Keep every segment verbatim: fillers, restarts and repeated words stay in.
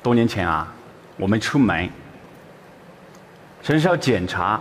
多年前啊，我们出门，先是要检查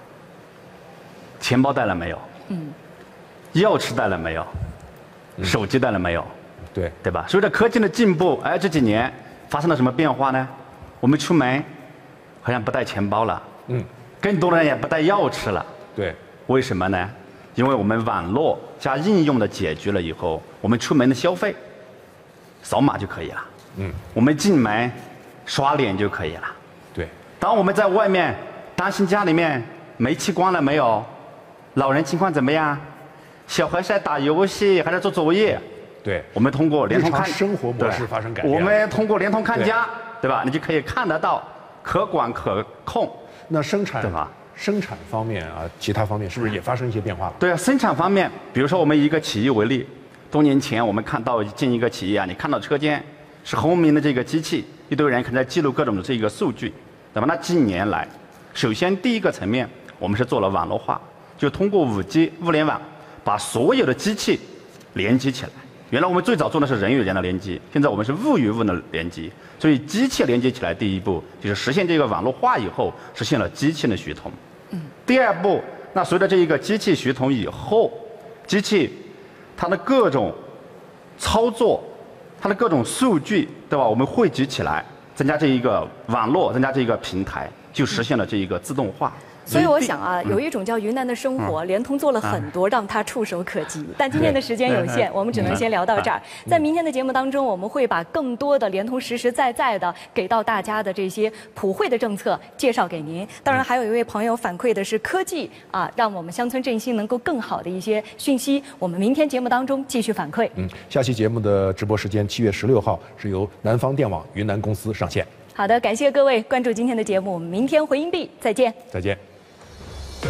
钱包带了没有，嗯，钥匙带了没有，嗯、手机带了没有， 对对吧？随着科技的进步，哎，这几年发生了什么变化呢？我们出门好像不带钱包了，嗯，更多的人也不带钥匙了， 对， 为什么呢？因为我们网络加应用的解决了以后，我们出门的消费扫码就可以了，嗯，我们进门刷脸就可以了， 对。 当我们在外面担心家里面煤气关了没有，老人情况怎么样，小孩是在打游戏还是做作业， 对， 我们通过联通看生活模式发生改变， 我们通过联通看家，对吧？你就可以看得到，可管可控。 那生产对吧？ 生产方面啊，其他方面是不是也发生一些变化了？ 对啊，生产方面，比如说我们以一个企业为例，多年前我们看到进一个企业啊，你看到车间是红明的这个机器，一堆人可能在记录各种的这个数据，对吧？那近年来，首先第一个层面，我们是做了网络化，就通过五 G 物联网，把所有的机器连接起来。原来我们最早做的是人与人的连接，现在我们是物与物的连接。所以机器连接起来，第一步就是实现这个网络化以后，实现了机器的协同。嗯。第二步，那随着这一个机器协同以后，机器它的各种操作，它的各种数据，对吧？我们汇集起来，增加这一个网络，增加这一个平台，就实现了这一个自动化。 所以我想啊，有一种叫云南的生活，联通做了很多让它触手可及。但今天的时间有限，我们只能先聊到这儿。在明天的节目当中，我们会把更多的联通实实在在的给到大家的这些普惠的政策介绍给您。当然，还有一位朋友反馈的是科技啊，让我们乡村振兴能够更好的一些讯息。我们明天节目当中继续反馈。 嗯，下期节目的直播时间七月十六号是由南方电网云南公司上线。 好的，感谢各位关注今天的节目，我们明天回音壁再见。 再见。